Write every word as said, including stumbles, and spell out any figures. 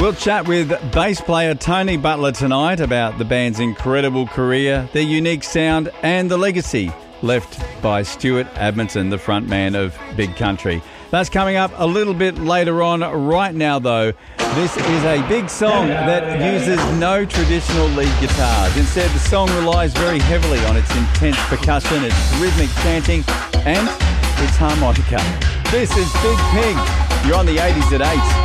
We'll chat with bass player Tony Butler tonight about the band's incredible career, their unique sound and the legacy left by Stuart Admonson, the frontman of Big Country. That's coming up a little bit later on. Right now, though, this is a big song that uses no traditional lead guitars. Instead, the song relies very heavily on its intense percussion, its rhythmic chanting, and its harmonica. This is Big Pig. You're on the eighties at eight.